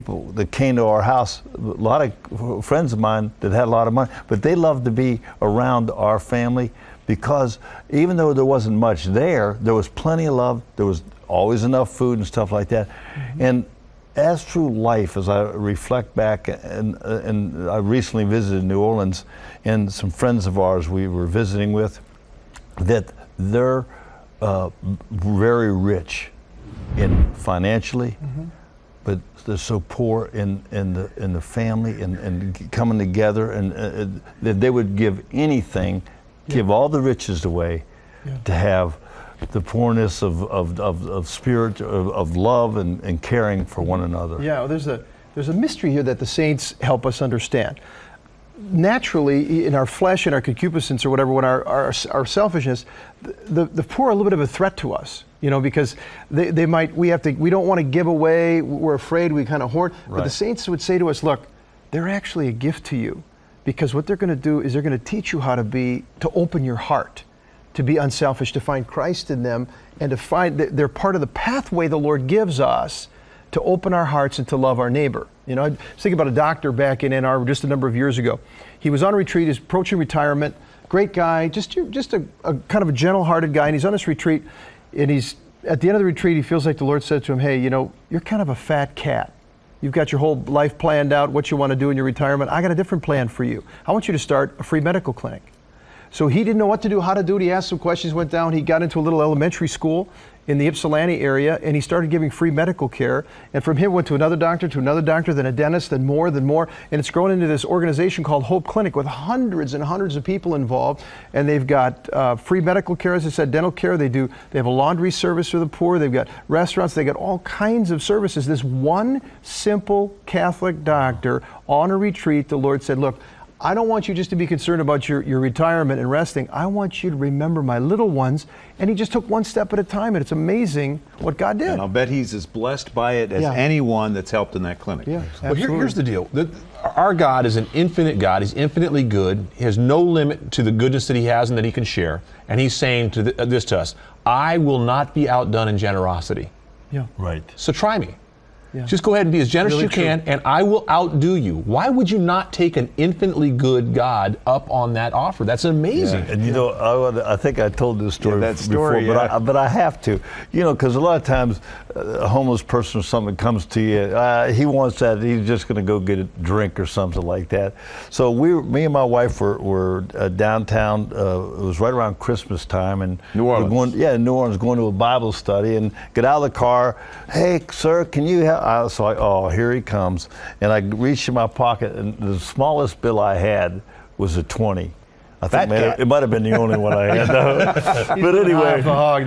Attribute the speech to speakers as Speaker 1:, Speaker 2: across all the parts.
Speaker 1: people that came to our house, a lot of friends of mine that had a lot of money, but they loved to be around our family because even though there wasn't much there was plenty of love. There was always enough food and stuff like that. And as through life, as I reflect back, and I recently visited New Orleans, and some friends of ours we were visiting with, that they're very rich in financially, but they're so poor in the family and coming together, and that they would give anything, give all the riches away to have the poorness of spirit, of love and caring for one another.
Speaker 2: Yeah, there's a mystery here that the saints help us understand. Naturally, in our flesh and our concupiscence or whatever, when our selfishness, the poor are a little bit of a threat to us, because we don't want to give away, we're afraid, we kind of hoard. Right. But the saints would say to us, look, they're actually a gift to you, because what they're going to do is they're going to teach you how to open your heart, to be unselfish, to find Christ in them, and to find that they're part of the pathway the Lord gives us to open our hearts and to love our neighbor. I was thinking about a doctor back in Ann Arbor just a number of years ago. He was on a retreat, he's approaching retirement, great guy, just a kind of a gentle-hearted guy, and he's on this retreat, and he's at the end of the retreat, he feels like the Lord said to him, hey, you're kind of a fat cat. You've got your whole life planned out, what you want to do in your retirement. I got a different plan for you. I want you to start a free medical clinic. So he didn't know what to do, how to do it. He asked some questions, went down. He got into a little elementary school in the Ypsilanti area, and he started giving free medical care. And from him went to another doctor, then a dentist, then more. And it's grown into this organization called Hope Clinic with hundreds and hundreds of people involved. And they've got free medical care, as I said, dental care. They have a laundry service for the poor. They've got restaurants. They got all kinds of services. This one simple Catholic doctor on a retreat, the Lord said, look, I don't want you just to be concerned about your retirement and resting. I want you to remember my little ones. And he just took one step at a time, and it's amazing what God did.
Speaker 3: And I'll bet he's as blessed by it as anyone that's helped in that clinic.
Speaker 2: Yeah,
Speaker 4: well, here's the deal. Our God is an infinite God. He's infinitely good. He has no limit to the goodness that he has and that he can share. And he's saying this to us, I will not be outdone in generosity.
Speaker 2: Yeah.
Speaker 1: Right.
Speaker 4: So try me.
Speaker 2: Yeah.
Speaker 4: Just go ahead and be as generous
Speaker 2: Really
Speaker 4: as you can, and I will outdo you. Why would you not take an infinitely good God up on that offer? That's amazing.
Speaker 1: Yeah. And I think I told this story,
Speaker 3: story
Speaker 1: before, but I have to, because a lot of times a homeless person or something comes to you, he wants that, he's just going to go get a drink or something like that. So me and my wife were downtown. It was right around Christmas time, and
Speaker 3: New Orleans.
Speaker 1: New Orleans, going to a Bible study, and get out of the car. Hey, sir, can you help? I was like, oh, here he comes. And I reached in my pocket, and the smallest bill I had was a 20. I think it might have been the only one I had. But anyway,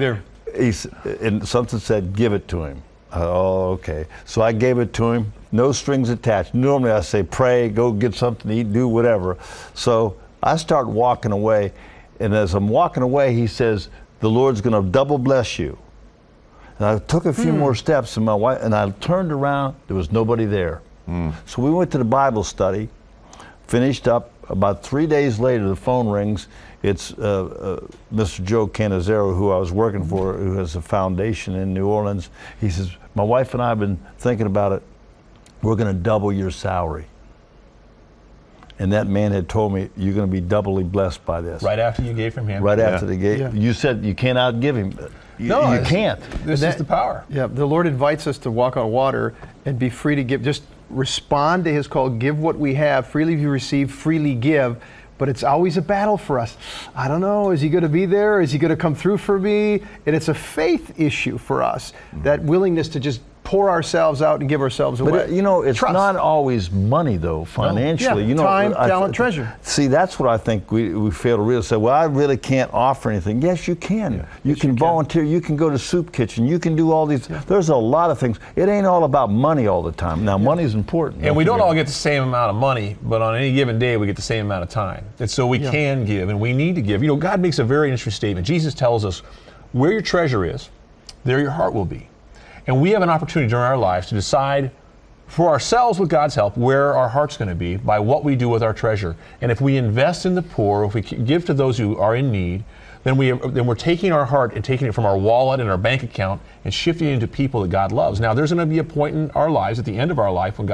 Speaker 1: and something said, give it to him. Oh, okay. So I gave it to him, no strings attached. Normally I say, pray, go get something to eat, do whatever. So I start walking away, and as I'm walking away, he says, the Lord's going to double bless you. And I took a few more steps, and my wife and I turned around. There was nobody there. So we went to the Bible study, finished up. About 3 days later, the phone rings. It's Mr. Joe Canizero, who I was working for, who has a foundation in New Orleans. He says, my wife and I have been thinking about it. We're going to double your salary. And that man had told me, you're going to be doubly blessed by this.
Speaker 4: Right after you gave from him.
Speaker 1: Right after they gave. You said you can't outgive him. You can't.
Speaker 4: This is the power.
Speaker 2: Yeah, the Lord invites us to walk on water and be free to give. Just respond to his call. Give what we have. Freely you receive, freely give. But it's always a battle for us. I don't know, is he going to be there? Is he going to come through for me? And it's a faith issue for us, that willingness to just pour ourselves out and give ourselves away.
Speaker 1: But it's
Speaker 2: Trust.
Speaker 1: not always money though, financially.
Speaker 2: Yeah, time, talent, treasure.
Speaker 1: See, that's what I think we fail to realize. Say, well, I really can't offer anything. Yes, you can.
Speaker 2: Yeah.
Speaker 1: You can volunteer. You can go to soup kitchen. You can do all these. Yeah. There's a lot of things. It ain't all about money all the time. Now, money is important.
Speaker 4: And we don't all get the same amount of money, but on any given day, we get the same amount of time. And so we can give, and we need to give. God makes a very interesting statement. Jesus tells us, where your treasure is, there your heart will be. And we have an opportunity during our lives to decide for ourselves, with God's help, where our heart's going to be by what we do with our treasure. And if we invest in the poor, if we give to those who are in need, then we're taking our heart and taking it from our wallet and our bank account and shifting it into people that God loves. Now, there's going to be a point in our lives, at the end of our life, when God